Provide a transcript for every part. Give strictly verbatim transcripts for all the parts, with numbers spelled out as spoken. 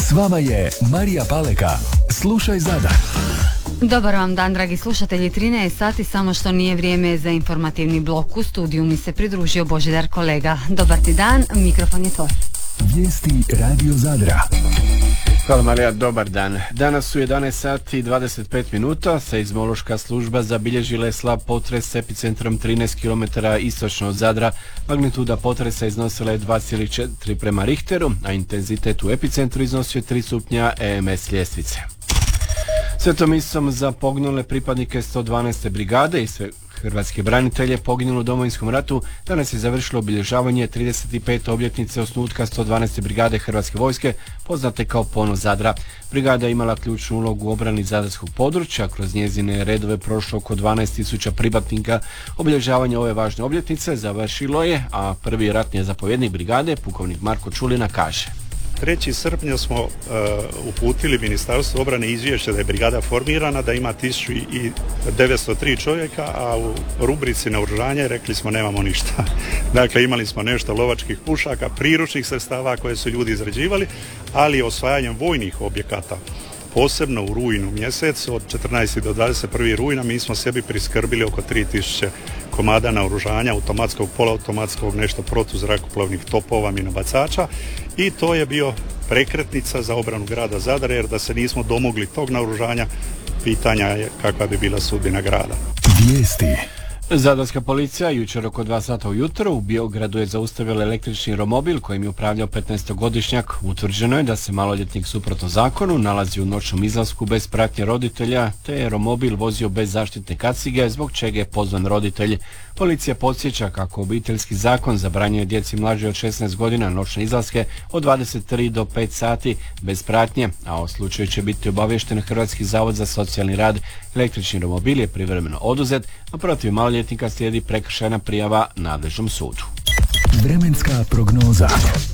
S vama je Marija Paleka. Slušaj Zadar. Dobar vam dan, dragi slušatelji. trinaest sati, samo što nije vrijeme za informativni blok. U studiju mi se pridružio Božidar kolega. Dobar ti dan, mikrofon je tvoj. Vijesti Radio Zadra. Hvala Marija, dobar dan. Danas u jedanaest sati i dvadeset pet minuta seizmološka služba zabilježila je slab potres s epicentrom trinaest kilometara istočno od Zadra. Magnituda potresa iznosila je dva zarez četiri prema Richteru, a intenzitet u epicentru iznosio je tri stupnja E M S ljestvice. Svetom misom za poginule pripadnike sto dvanaeste brigade i sve hrvatske branitelje poginuli u Domovinskom ratu danas je završilo obilježavanje trideset pete obljetnice osnutka sto dvanaeste brigade Hrvatske vojske, poznate kao Ponos Zadra. Brigada je imala ključnu ulogu u obrani zadarskog područja, kroz njezine redove prošlo oko dvanaest tisuća pripadnika. Obilježavanje ove važne obljetnice završilo je, a prvi ratni zapovjednik brigade, pukovnik Marko Čulina, kaže: trećeg srpnja smo uh, uputili Ministarstvu obrane izvješće da je brigada formirana, da ima tisuću devetsto tri čovjeka, a u rubrici naoružanja rekli smo nemamo ništa. Dakle, imali smo nešto lovačkih pušaka, priručnih sredstava koje su ljudi izrađivali, ali osvajanjem vojnih objekata, posebno u rujnu mjesecu, od četrnaestog do dvadeset prvog rujna, mi smo sebi priskrbili oko tri tisuće komada naoružanja, automatskog, poluautomatskog, nešto protuzrakoplovnih topova, minobacača, i to je bio prekretnica za obranu grada Zadra, jer da se nismo domogli tog naoružanja, pitanja je kakva bi bila sudbina grada. Vijesti. Zadarska policija jučer oko dva sata ujutro u Biogradu je zaustavila električni romobil kojim je upravljao petnaestogodišnjak. Utvrđeno je da se maloljetnik suprotno zakonu nalazi u noćnom izlasku bez pratnje roditelja, te je romobil vozio bez zaštitne kacige, zbog čega je pozvan roditelj. Policija podsjeća kako obiteljski zakon zabranjuje djeci mlađe od šesnaest godina noćne izlaske od dvadeset tri do pet sati bez pratnje, a o slučaju će biti obavješten Hrvatski zavod za socijalni rad. Električni romobil je privremeno oduzet, a protiv maloljetnika slijedi prekršajna prijava nadležnom sudu. Vremenska prognoza.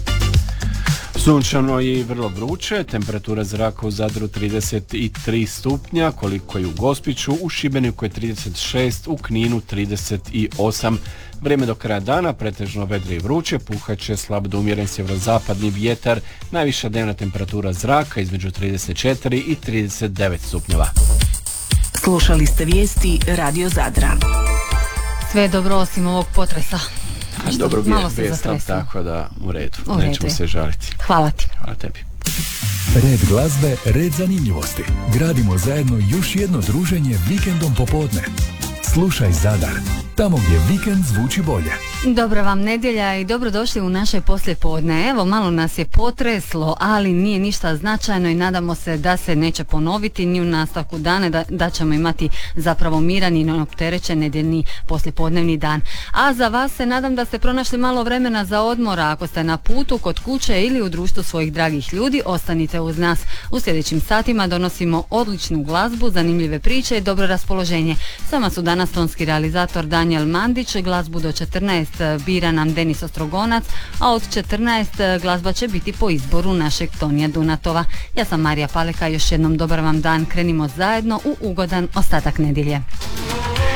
Sunčano i vrlo vruće, temperatura zraka u Zadru trideset tri stupnja, koliko je u Gospiću, u Šibeniku je trideset šest, u Kninu trideset osam. Vrijeme do kraja dana pretežno vedro i vruće, puhat će slab do umjeren sjeverozapadni vjetar, najviša dnevna temperatura zraka između trideset četiri i trideset devet stupnjeva. Slušali ste vijesti Radio Zadra. Sve je dobro osim ovog potresa. Dobro vijestam, tako da u redu, u nećemo redu. Se žaliti. Hvala ti. Hvala tebi. Red glazbe, red zanimljivosti. Gradimo zajedno još jedno druženje vikendom popodne. Slušaj Zadar, tamo gdje vikend zvuči bolje. Dobra vam nedjelja i dobrodošli u naše poslijepodne. Evo, malo nas je potreslo, ali nije ništa značajno i nadamo se da se neće ponoviti ni u nastavku dana, da, da ćemo imati zapravo miran i neopterećen nedjeljni poslijepodnevni dan. A za vas se nadam da ste pronašli malo vremena za odmora. Ako ste na putu, kod kuće ili u društvu svojih dragih ljudi, ostanite uz nas. U sljedećim satima donosimo odličnu glazbu, zanimljive priče i dobro raspoloženje. Sama su danas tonski realizator Daniel Mandić, glazbu do četrnaest bira nam Denis Ostrogonac, a od četrnaest glazba će biti po izboru našeg Tonija Dunatova. Ja sam Marija Paleka, još jednom dobar vam dan, krenimo zajedno u ugodan ostatak nedjelje.